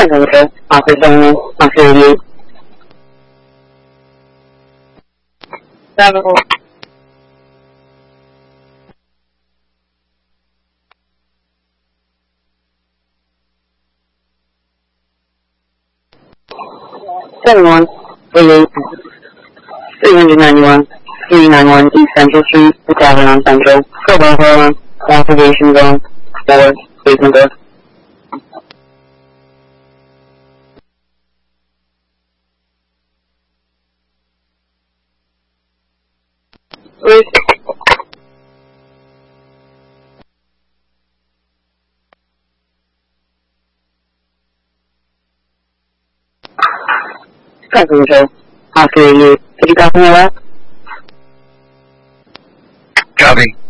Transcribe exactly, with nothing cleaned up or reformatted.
Control, Officer Zone, Officer you. Seven. Seven one, eight eight, three hundred ninety-one, three ninety-one East Central Street, the Tavern on Central, Philadelphia, Observation Zone, four, basement door. Three. Control, Officer you. Could you copy me that? Copy.